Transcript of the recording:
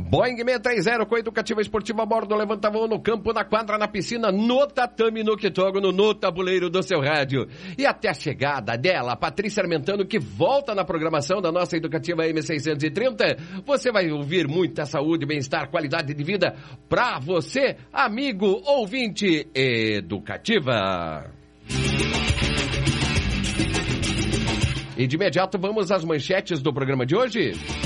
Boeing 630 com educativa esportiva a bordo, levanta voo no campo, na quadra, na piscina, no tatame, no octógono, no tabuleiro do seu rádio. E até a chegada dela, Patrícia Armentano, que volta na programação da nossa educativa M630, você vai ouvir muita saúde, bem-estar, qualidade de vida pra você, amigo ouvinte educativa. E de imediato vamos às manchetes do programa de hoje.